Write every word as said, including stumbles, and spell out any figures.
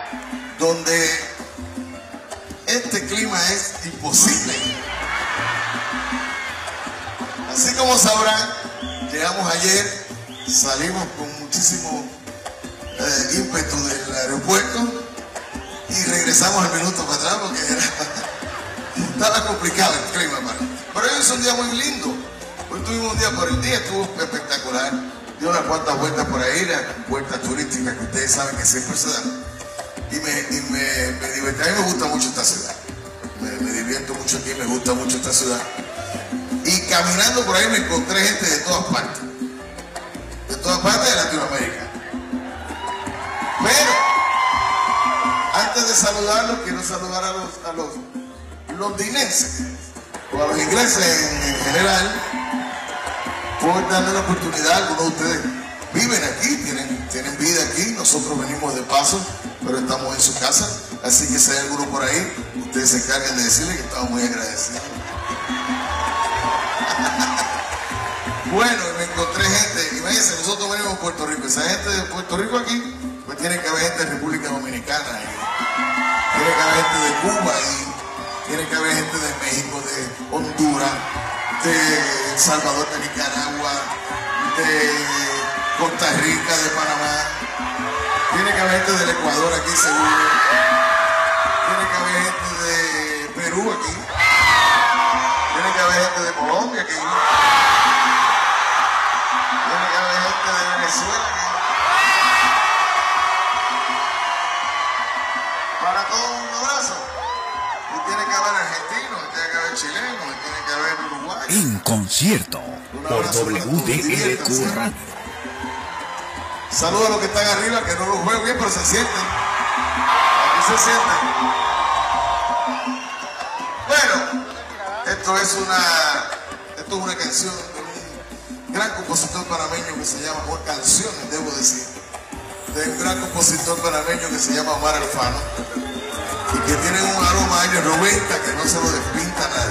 donde este clima es imposible. Así como sabrán, llegamos ayer, salimos con muchísimo eh, ímpetu del aeropuerto y regresamos al minuto para atrás porque era, estaba complicado el clima. Para. Pero hoy es un día muy lindo. Hoy tuvimos un día por el día, estuvo espectacular. Dio unas cuantas vueltas por ahí, las vueltas turísticas que ustedes saben que siempre se dan. Y me, y me, me divertí. A mí me gusta mucho esta ciudad. Me, me divierto mucho aquí, me gusta mucho esta ciudad. Y caminando por ahí me encontré gente de todas partes. De todas partes de Latinoamérica. Pero, antes de saludarlos, quiero saludar a los, a los londinenses, o a los ingleses en, en general, por darle la oportunidad. Algunos de ustedes viven aquí, tienen, tienen vida aquí, nosotros venimos de paso, pero estamos en su casa, así que si hay alguno por ahí, ustedes se encargan de decirle que estamos muy agradecidos. Bueno, me encontré gente, imagínense, nosotros venimos de Puerto Rico, esa gente de Puerto Rico aquí, pues tiene que haber gente de República Dominicana, y tiene que haber gente de Cuba, y tiene que haber gente de México, de Honduras, de El Salvador, de Nicaragua, de Costa Rica, de Panamá. Tiene que haber gente del Ecuador aquí seguro. Tiene que haber gente de Perú aquí. Tiene que haber gente de Colombia aquí. Tiene que haber gente de Venezuela aquí. Para todos un abrazo. Y tiene que haber argentinos, tiene que haber chilenos, tiene que haber uruguayos. En concierto por W D L Q Radio. Saludos a los que están arriba, que no los veo bien, pero se sienten. Aquí se sienten. Bueno, esto es una, esto es una canción de un gran compositor panameño que se llama, o canciones, debo decir, de un gran compositor panameño que se llama Omar Alfano, y que tiene un aroma años noventa que no se lo despinta nadie.